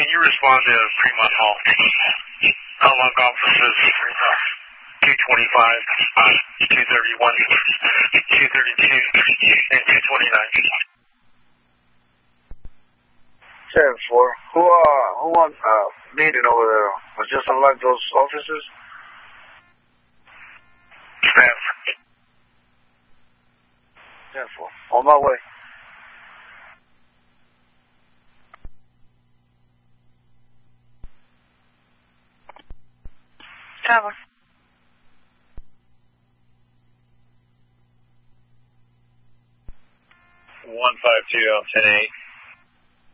can you respond to Fremont Hall? Log officers 225, 231, 232, and 229. 10-4. Who wants meeting over there? Was just unlike those officers? Staff. 10-4. On my way. Tower. 152 on 10-8.